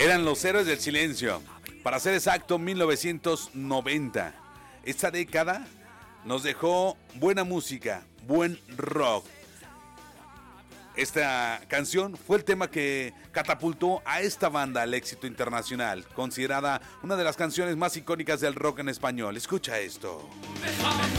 Eran Los Héroes del Silencio. Para ser exacto, 1990. Esta década nos dejó buena música, buen rock. Esta canción fue el tema que catapultó a esta banda al éxito internacional, considerada una de las canciones más icónicas del rock en español. Escucha esto.